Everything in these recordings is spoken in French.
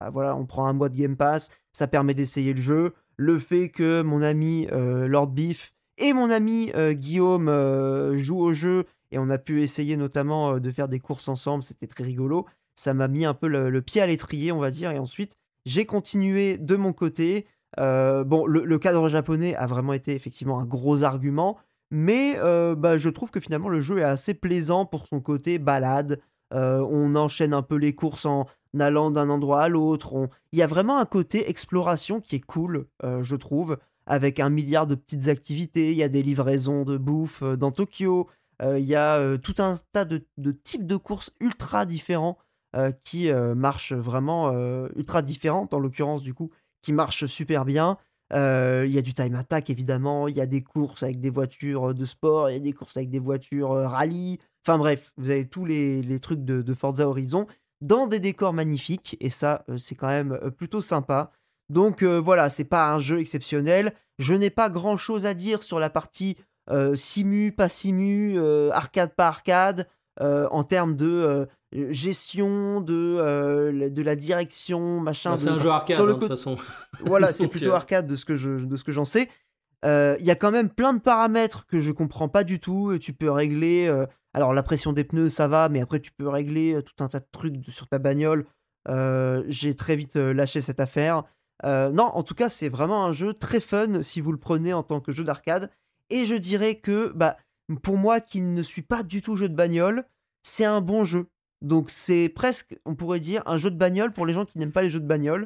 voilà, on prend un mois de Game Pass, ça permet d'essayer le jeu. Le fait que mon ami Lord Beef et mon ami Guillaume jouent au jeu et on a pu essayer notamment de faire des courses ensemble, c'était très rigolo. Ça m'a mis un peu le pied à l'étrier, on va dire, et ensuite j'ai continué de mon côté. Bon, le cadre japonais a vraiment été effectivement un gros argument, mais bah, je trouve que finalement le jeu est assez plaisant pour son côté balade. On enchaîne un peu les courses en allant d'un endroit à l'autre. Il y a vraiment un côté exploration qui est cool, je trouve, avec un milliard de petites activités. Il y a des livraisons de bouffe dans Tokyo. Il y a tout un tas de types de courses ultra différents qui marchent vraiment ultra différentes, en l'occurrence, du coup, qui marchent super bien. Il y a du time attack, évidemment. Il y a des courses avec des voitures de sport. Il y a des courses avec des voitures rallye. Enfin bref, vous avez tous les trucs de Forza Horizon dans des décors magnifiques. Et ça, c'est quand même plutôt sympa. Donc voilà, c'est pas un jeu exceptionnel. Je n'ai pas grand-chose à dire sur la partie simu, pas simu, arcade, pas arcade, en termes de gestion, de la direction, Non, machin. c'est un jeu Sur arcade, le de toute côté, façon. voilà, c'est Donc, plutôt arcade de ce que j'en sais. Il y a quand même plein de paramètres que je comprends pas du tout. Tu peux régler. Alors, la pression des pneus, ça va, mais après, tu peux régler tout un tas de trucs sur ta bagnole. J'ai très vite lâché cette affaire. Non, en tout cas, c'est vraiment un jeu très fun si vous le prenez en tant que jeu d'arcade. Et je dirais que, bah, pour moi qui ne suis pas du tout jeu de bagnole, c'est un bon jeu. Donc, c'est presque, on pourrait dire, un jeu de bagnole pour les gens qui n'aiment pas les jeux de bagnole.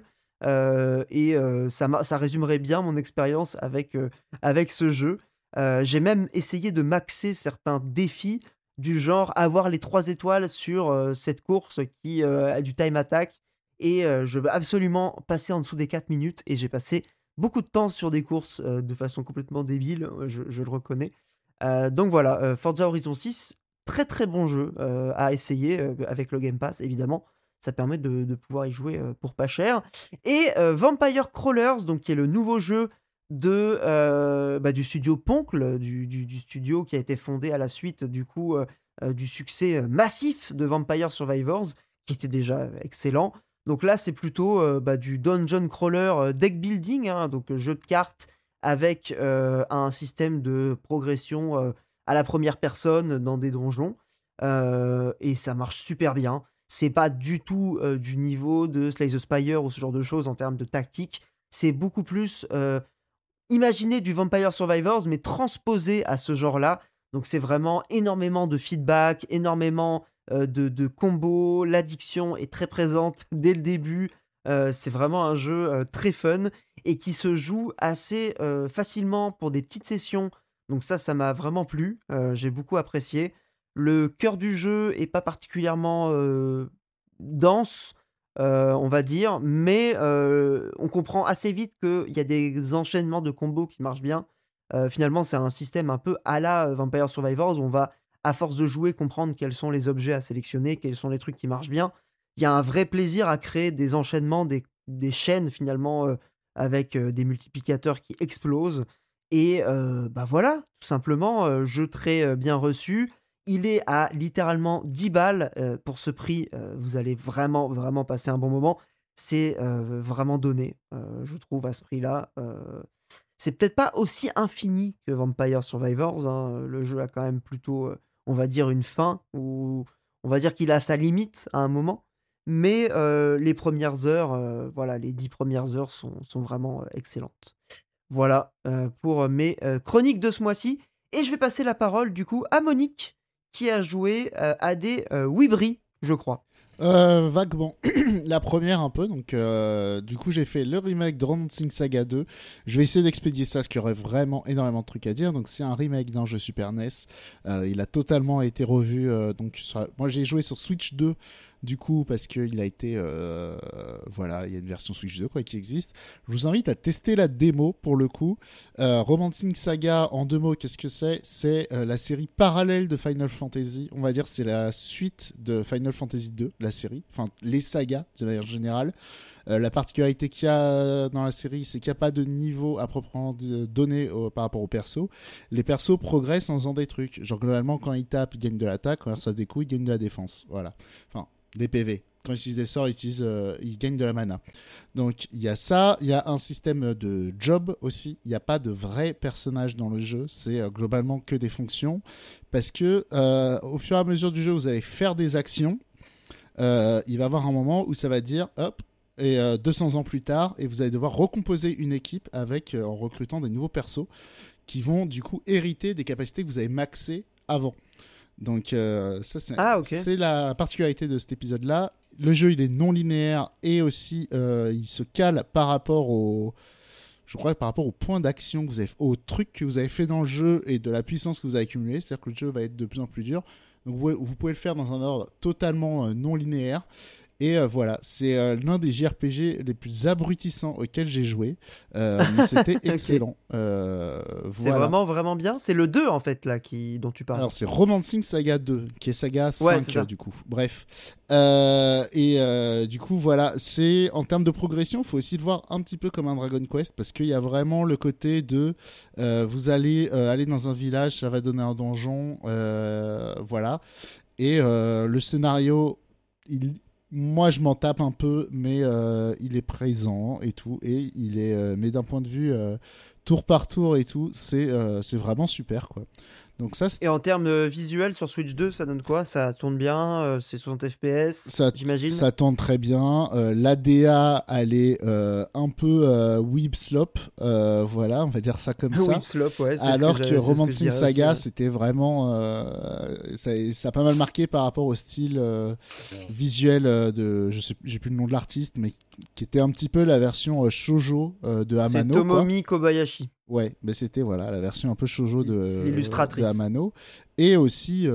Ça résumerait bien mon expérience avec ce jeu. J'ai même essayé de maxer certains défis du genre avoir les 3 étoiles sur cette course qui a du time attack. Et je veux absolument passer en dessous des 4 minutes. Et j'ai passé beaucoup de temps sur des courses de façon complètement débile, je le reconnais. Donc voilà, Forza Horizon 6, très très bon jeu à essayer avec le Game Pass, évidemment. Ça permet de pouvoir y jouer pour pas cher. Et Vampire Crawlers, donc, qui est le nouveau jeu du studio Poncle, du studio qui a été fondé à la suite du coup du succès massif de Vampire Survivors, qui était déjà excellent. Donc là, c'est plutôt du dungeon crawler deck building, hein, donc jeu de cartes avec un système de progression à la première personne dans des donjons. Et ça marche super bien. C'est pas du tout du niveau de Slay the Spire ou ce genre de choses en termes de tactique. C'est beaucoup plus imaginer du Vampire Survivors, mais transposé à ce genre-là. Donc c'est vraiment énormément de feedback, énormément de combos. L'addiction est très présente dès le début. C'est vraiment un jeu très fun et qui se joue assez facilement pour des petites sessions. Donc ça m'a vraiment plu. J'ai beaucoup apprécié. Le cœur du jeu est pas particulièrement dense, on va dire, mais on comprend assez vite qu'il y a des enchaînements de combos qui marchent bien. Finalement, c'est un système un peu à la Vampire Survivors où on va, à force de jouer, comprendre quels sont les objets à sélectionner, quels sont les trucs qui marchent bien. Il y a un vrai plaisir à créer des enchaînements, des chaînes finalement, avec des multiplicateurs qui explosent. Et bah voilà, tout simplement, jeu très bien reçu. Il est à littéralement 10 balles. Pour ce prix, vous allez vraiment, vraiment passer un bon moment. C'est vraiment donné, je trouve, à ce prix-là. C'est peut-être pas aussi infini que Vampire Survivors, hein. Le jeu a quand même plutôt, on va dire, une fin, ou on va dire qu'il a sa limite à un moment. Mais les premières heures, voilà, les 10 premières heures sont vraiment excellentes. Voilà pour mes chroniques de ce mois-ci. Et je vais passer la parole du coup à Monique, qui a joué à des Wibri, je crois. Vaguement. La première un peu, donc du coup j'ai fait le remake de Romancing Saga 2. Je vais essayer d'expédier ça parce qu'il y aurait vraiment énormément de trucs à dire. Donc c'est un remake d'un jeu Super NES. Il a totalement été revu. Moi j'ai joué sur Switch 2 du coup parce qu'il a été voilà, il y a une version Switch 2 quoi qui existe. Je vous invite à tester la démo pour le coup. Romancing Saga en 2 mots, qu'est-ce que c'est la série parallèle de Final Fantasy. On va dire c'est la suite de Final Fantasy 2, la série, enfin les sagas de manière générale. La particularité qu'il y a dans la série, c'est qu'il n'y a pas de niveau à proprement donné par rapport aux persos. Les persos progressent en faisant des trucs. Genre, globalement, quand ils tapent, ils gagnent de l'attaque. Quand ils reçoivent des coups, ils gagnent de la défense. Voilà. Enfin, des PV. Quand ils utilisent des sorts, ils gagnent de la mana. Donc, il y a ça. Il y a un système de job aussi. Il n'y a pas de vrais personnages dans le jeu. C'est globalement que des fonctions. Parce que, au fur et à mesure du jeu, vous allez faire des actions. Il va y avoir un moment où ça va dire, hop, et 200 ans plus tard, et vous allez devoir recomposer une équipe en recrutant des nouveaux persos qui vont du coup hériter des capacités que vous avez maxées avant. Donc ça c'est la particularité de cet épisode-là. Le jeu il est non linéaire et aussi il se cale par rapport au point d'action que vous avez, au truc que vous avez fait dans le jeu et de la puissance que vous avez accumulée. C'est-à-dire que le jeu va être de plus en plus dur. Donc vous pouvez le faire dans un ordre totalement non linéaire. Et voilà, c'est l'un des JRPG les plus abrutissants auxquels j'ai joué. Mais c'était excellent. C'est vraiment, vraiment bien. C'est le 2, en fait, là, dont tu parles. Alors, c'est Romancing Saga 2, qui est Saga 5, du coup. Bref. Du coup, voilà. C'est, en termes de progression, il faut aussi le voir un petit peu comme un Dragon Quest, parce qu'il y a vraiment le côté de... vous allez aller dans un village, ça va donner un donjon. Voilà. Et le scénario... Moi, je m'en tape un peu, mais il est présent et tout. Et il est, mais d'un point de vue tour par tour et tout, c'est vraiment super, quoi. Donc ça, et en termes visuels, sur Switch 2, ça donne quoi? Ça tourne bien? C'est 60 FPS, j'imagine? Ça tourne très bien. L'ADA, elle est un peu weeb slop. Voilà, on va dire ça comme ça. Weeb slop, ouais. Alors que Romancing Saga, c'était vraiment... ça a pas mal marqué par rapport au style visuel de... J'ai plus le nom de l'artiste, mais qui était un petit peu la version shoujo de Amano. C'est Tomomi Kobayashi. Ouais, mais c'était voilà la version un peu shoujo de Amano. Et aussi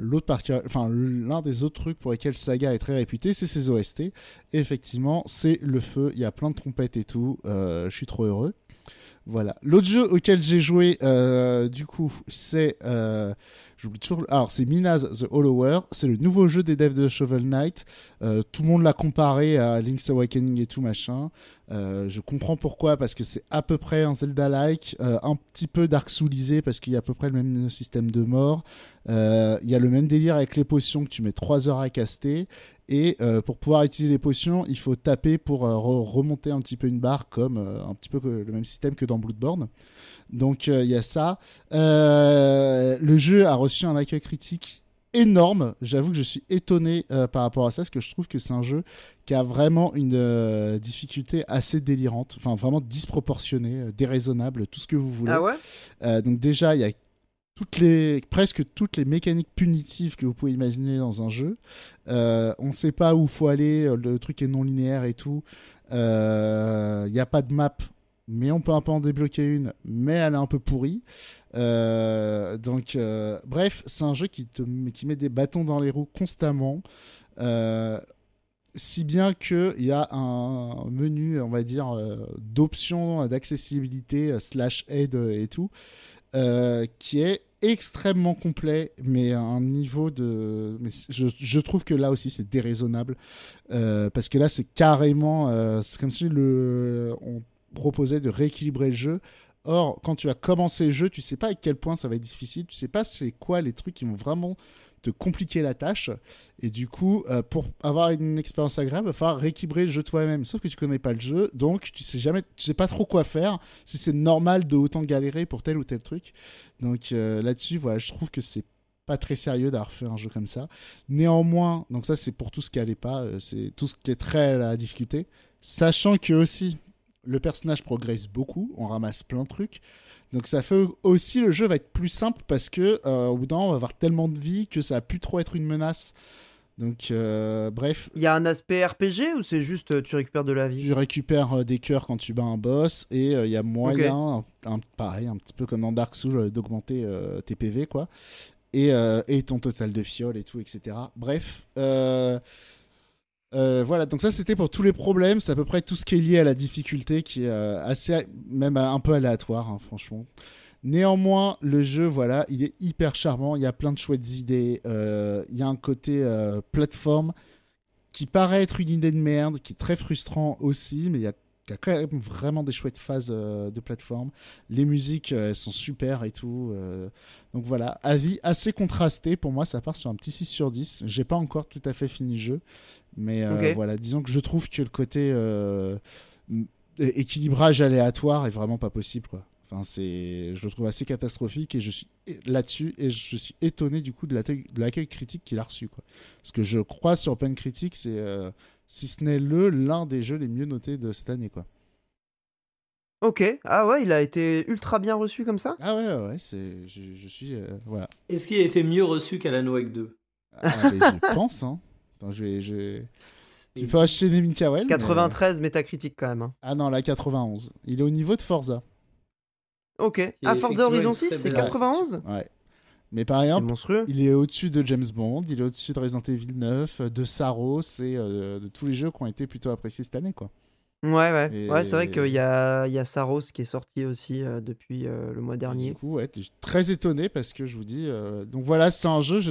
l'un des autres trucs pour lesquels Saga est très réputé, c'est ses OST. Et effectivement, c'est le feu. Il y a plein de trompettes et tout. Je suis trop heureux. Voilà. L'autre jeu auquel j'ai joué, du coup, c'est j'oublie toujours. Alors, c'est Minas The Hollower. C'est le nouveau jeu des devs de Shovel Knight. Tout le monde l'a comparé à Link's Awakening et tout machin. Je comprends pourquoi, parce que c'est à peu près un Zelda-like, un petit peu Dark Soulisé parce qu'il y a à peu près le même système de mort. Il y a le même délire avec les potions que tu mets 3 heures à caster. Et pour pouvoir utiliser les potions, il faut taper pour remonter un petit peu une barre, comme un petit peu le même système que dans Bloodborne. Donc il y a ça. Le jeu a reçu un accueil critique énorme. J'avoue que je suis étonné par rapport à ça, parce que je trouve que c'est un jeu qui a vraiment une difficulté assez délirante, enfin vraiment disproportionnée, déraisonnable, tout ce que vous voulez. Ah ouais. Donc déjà, il y a presque toutes les mécaniques punitives que vous pouvez imaginer dans un jeu. On ne sait pas où il faut aller, le truc est non linéaire et tout. Il n'y a pas de map, mais on peut un peu en débloquer une, mais elle est un peu pourrie. Bref, c'est un jeu qui met des bâtons dans les roues constamment. Si bien qu'il y a un menu, on va dire, d'options, d'accessibilité, /aide et tout, qui est extrêmement complet, mais à un niveau de... Mais je trouve que là aussi, c'est déraisonnable, parce que là, c'est carrément... c'est comme si on proposait de rééquilibrer le jeu. Or, quand tu vas commencer le jeu, tu sais pas à quel point ça va être difficile, tu sais pas c'est quoi les trucs qui vont vraiment te compliquer la tâche, et du coup pour avoir une expérience agréable il va falloir rééquilibrer le jeu toi-même, sauf que tu connais pas le jeu, donc tu sais pas trop quoi faire, si c'est normal de autant galérer pour tel ou tel truc. Donc là-dessus, voilà, je trouve que c'est pas très sérieux d'avoir fait un jeu comme ça. Néanmoins, donc ça c'est pour tout ce qui allait pas, c'est tout ce qui est très à la difficulté, sachant que aussi le personnage progresse beaucoup, on ramasse plein de trucs. Donc ça fait aussi, le jeu va être plus simple parce que au bout d'un moment, on va avoir tellement de vie que ça va plus trop être une menace. Donc bref. Il y a un aspect RPG ou c'est juste tu récupères de la vie? Tu récupères des cœurs quand tu bats un boss, et il y a moyen, pareil, un petit peu comme dans Dark Souls, d'augmenter tes PV, quoi. Et ton total de fiole et tout, etc. Bref. Voilà, donc ça c'était pour tous les problèmes, c'est à peu près tout ce qui est lié à la difficulté, qui est assez, même un peu aléatoire, hein, franchement. Néanmoins, le jeu, voilà, il est hyper charmant, il y a plein de chouettes idées, il y a un côté plateforme qui paraît être une idée de merde, qui est très frustrant aussi, mais il y a quand même vraiment des chouettes phases de plateforme. Les musiques, elles sont super et tout. Donc voilà, avis assez contrasté. Pour moi, ça part sur un petit 6 sur 10. J'ai pas encore tout à fait fini le jeu. Mais Ok. voilà, disons que je trouve que le côté équilibrage aléatoire est vraiment pas possible, quoi. Enfin, je le trouve assez catastrophique et je suis là-dessus et je suis étonné du coup de l'accueil critique qu'il a reçu, quoi. Parce que je crois sur OpenCritic, c'est si ce n'est l'un des jeux les mieux notés de cette année, quoi. Ok. Ah ouais, il a été ultra bien reçu comme ça? Ah ouais, ouais, ouais, je suis voilà. Est-ce qu'il a été mieux reçu qu'Alan Wake 2? Ah, mais je pense, hein. Attends, tu peux acheter des Mikael, mais 93 métacritique quand même, hein. ah non, la 91. Il est au niveau de Forza. Ok. Ce qui est Ah, Forza effectivement Horizon une 6, très c'est belle 91? Ouais. Mais par C'est exemple, monstrueux. il est au-dessus de James Bond, il est au-dessus de Resident Evil 9, de Saros et de tous les jeux qui ont été plutôt appréciés cette année, quoi. Ouais, ouais. Ouais, c'est vrai qu'il Et, y a Saros qui est sorti aussi depuis le mois et du dernier. coup, ouais, je suis très étonné parce que je vous dis. Donc voilà, c'est un jeu,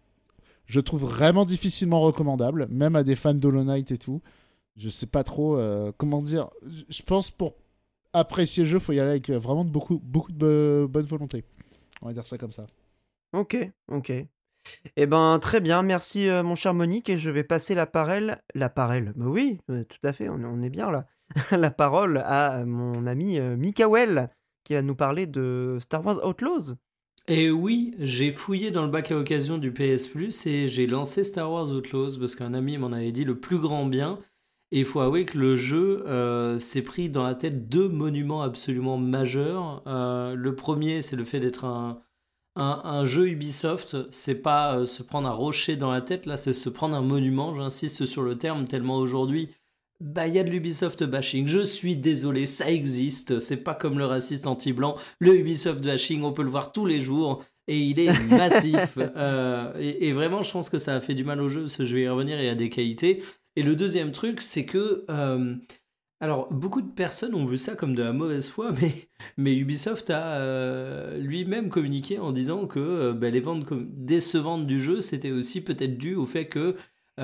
je trouve vraiment difficilement recommandable, même à des fans d'Hollow Knight et tout. Je sais pas trop comment dire. Je pense pour apprécier le jeu, faut y aller avec vraiment beaucoup de bonne volonté. On va dire ça comme ça. Ok, ok. Eh ben, très bien, merci mon cher Monique, et je vais passer la parole, mais oui, tout à fait, on est bien là, la parole à mon ami Mikael, qui va nous parler de Star Wars Outlaws. Et oui, j'ai fouillé dans le bac à occasion du PS Plus et j'ai lancé Star Wars Outlaws parce qu'un ami m'en avait dit le plus grand bien. Et il faut avouer que le jeu s'est pris dans la tête deux monuments absolument majeurs. Le premier, c'est le fait d'être un jeu Ubisoft. C'est pas se prendre un rocher dans la tête, là, c'est se prendre un monument. J'insiste sur le terme, tellement aujourd'hui, bah, il y a de l'Ubisoft bashing. Je suis désolé, ça existe. C'est pas comme le raciste anti-blanc. Le Ubisoft bashing, on peut le voir tous les jours. Et il est massif. Et vraiment, je pense que ça a fait du mal au jeu, parce que je vais y revenir, il y a des qualités. Et le deuxième truc, c'est que... alors, beaucoup de personnes ont vu ça comme de la mauvaise foi, mais Ubisoft a lui-même communiqué en disant que bah, les ventes décevantes du jeu, c'était aussi peut-être dû au fait que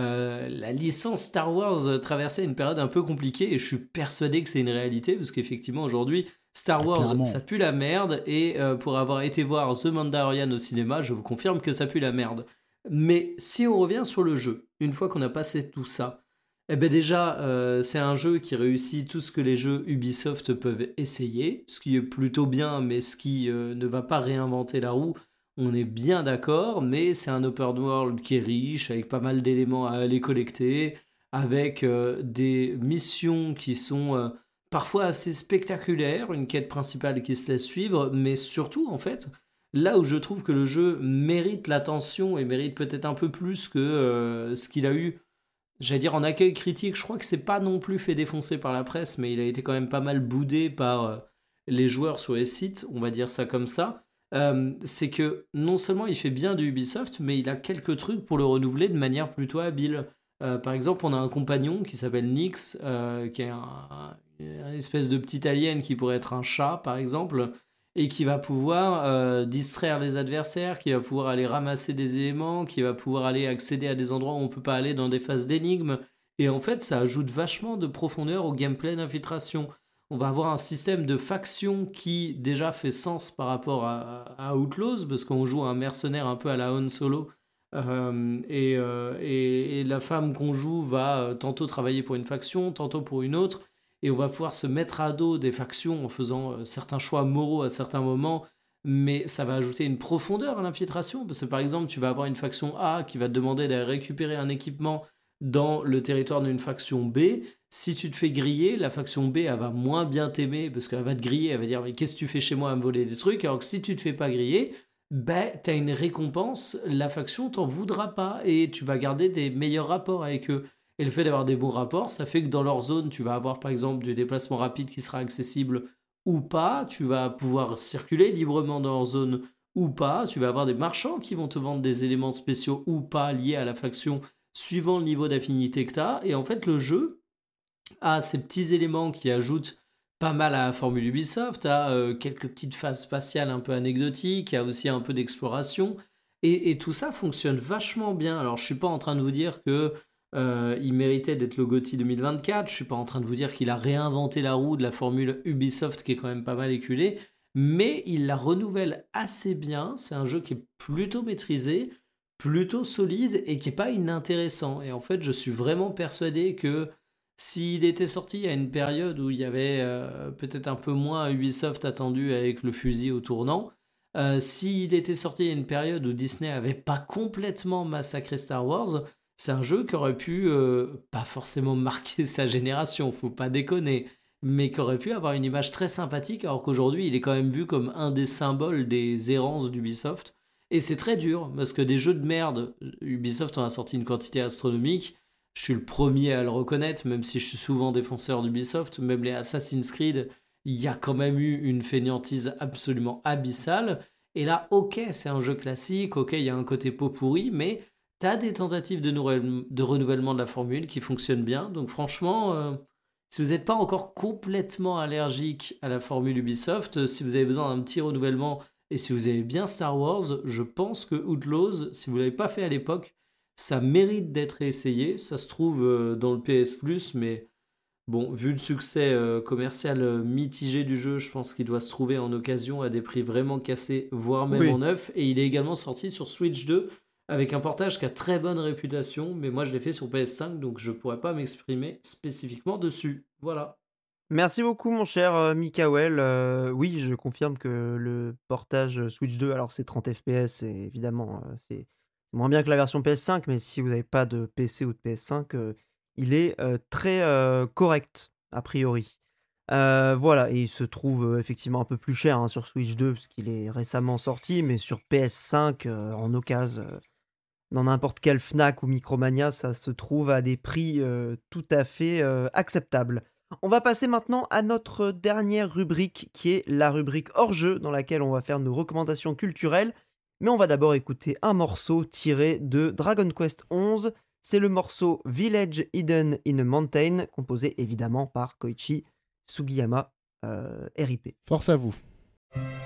la licence Star Wars traversait une période un peu compliquée, et je suis persuadé que c'est une réalité, parce qu'effectivement, aujourd'hui, Star Ah, Wars, clairement. ça pue la merde, et pour avoir été voir The Mandalorian au cinéma, je vous confirme que ça pue la merde. Mais si on revient sur le jeu, une fois qu'on a passé tout ça, eh ben déjà, c'est un jeu qui réussit tout ce que les jeux Ubisoft peuvent essayer, ce qui est plutôt bien, mais ce qui ne va pas réinventer la roue, on est bien d'accord, mais c'est un open world qui est riche, avec pas mal d'éléments à aller collecter, avec des missions qui sont parfois assez spectaculaires, une quête principale qui se laisse suivre, mais surtout, en fait, là où je trouve que le jeu mérite l'attention et mérite peut-être un peu plus que ce qu'il a eu, j'allais dire en accueil critique, je crois que c'est pas non plus fait défoncer par la presse, mais il a été quand même pas mal boudé par les joueurs sur les sites, on va dire ça comme ça. C'est que non seulement il fait bien du Ubisoft, mais il a quelques trucs pour le renouveler de manière plutôt habile. Par exemple, on a un compagnon qui s'appelle Nyx, qui est une espèce de petit alien qui pourrait être un chat, par exemple, et qui va pouvoir distraire les adversaires, qui va pouvoir aller ramasser des éléments, qui va pouvoir aller accéder à des endroits où on peut pas aller dans des phases d'énigmes. Et en fait, ça ajoute vachement de profondeur au gameplay d'infiltration. On va avoir un système de faction qui déjà fait sens par rapport à Outlaws, parce qu'on joue un mercenaire un peu à la Han Solo. Et la femme qu'on joue va tantôt travailler pour une faction, tantôt pour une autre, et on va pouvoir se mettre à dos des factions en faisant certains choix moraux à certains moments, mais ça va ajouter une profondeur à l'infiltration, parce que par exemple, tu vas avoir une faction A qui va te demander d'aller récupérer un équipement dans le territoire d'une faction B. Si tu te fais griller, la faction B, elle va moins bien t'aimer, parce qu'elle va te griller, elle va dire « Mais qu'est-ce que tu fais chez moi à me voler des trucs ?» Alors que si tu te fais pas griller, ben, t'as une récompense, la faction t'en voudra pas, et tu vas garder des meilleurs rapports avec eux. Et le fait d'avoir des bons rapports, ça fait que dans leur zone, tu vas avoir par exemple du déplacement rapide qui sera accessible ou pas, tu vas pouvoir circuler librement dans leur zone ou pas, tu vas avoir des marchands qui vont te vendre des éléments spéciaux ou pas liés à la faction suivant le niveau d'affinité que tu as. Et en fait, le jeu a ces petits éléments qui ajoutent pas mal à la formule Ubisoft, à quelques petites phases spatiales un peu anecdotiques, il y a aussi un peu d'exploration. Et tout ça fonctionne vachement bien. Alors, je suis pas en train de vous dire que Il méritait d'être le GOTY 2024. Je suis pas en train de vous dire qu'il a réinventé la roue de la formule Ubisoft qui est quand même pas mal éculée, mais il la renouvelle assez bien. C'est un jeu qui est plutôt maîtrisé, plutôt solide et qui est pas inintéressant. Et en fait, je suis vraiment persuadé que s'il était sorti à une période où il y avait peut-être un peu moins Ubisoft attendu avec le fusil au tournant, s'il était sorti à une période où Disney avait pas complètement massacré Star Wars, c'est un jeu qui aurait pu, pas forcément marquer sa génération, faut pas déconner, mais qui aurait pu avoir une image très sympathique, alors qu'aujourd'hui, il est quand même vu comme un des symboles des errances d'Ubisoft. Et c'est très dur, parce que des jeux de merde, Ubisoft en a sorti une quantité astronomique. Je suis le premier à le reconnaître, même si je suis souvent défenseur d'Ubisoft. Même les Assassin's Creed, il y a quand même eu une fainéantise absolument abyssale. Et là, ok, c'est un jeu classique, ok, il y a un côté pot pourri, mais t'as des tentatives de renouvellement de la formule qui fonctionnent bien. Donc franchement, si vous n'êtes pas encore complètement allergique à la formule Ubisoft, si vous avez besoin d'un petit renouvellement et si vous aimez bien Star Wars, je pense que Outlaws, si vous ne l'avez pas fait à l'époque, ça mérite d'être essayé. Ça se trouve dans le PS Plus, mais bon, vu le succès commercial mitigé du jeu, je pense qu'il doit se trouver en occasion à des prix vraiment cassés, voire même en Oui. neuf. Et il est également sorti sur Switch 2 avec un portage qui a très bonne réputation, mais moi je l'ai fait sur PS5, donc je pourrais pas m'exprimer spécifiquement dessus. Voilà. Merci beaucoup, mon cher Mikael. Oui, je confirme que le portage Switch 2, alors c'est 30 FPS, et évidemment, c'est moins bien que la version PS5, mais si vous n'avez pas de PC ou de PS5, il est très correct, a priori. Voilà, et il se trouve effectivement un peu plus cher hein, sur Switch 2, parce qu'il est récemment sorti, mais sur PS5, en occasion, dans n'importe quel Fnac ou Micromania, ça se trouve à des prix tout à fait acceptables. On va passer maintenant à notre dernière rubrique, qui est la rubrique hors-jeu, dans laquelle on va faire nos recommandations culturelles. Mais on va d'abord écouter un morceau tiré de Dragon Quest XI. C'est le morceau Village Hidden in a Mountain, composé évidemment par Koichi Sugiyama, RIP. Force à vous.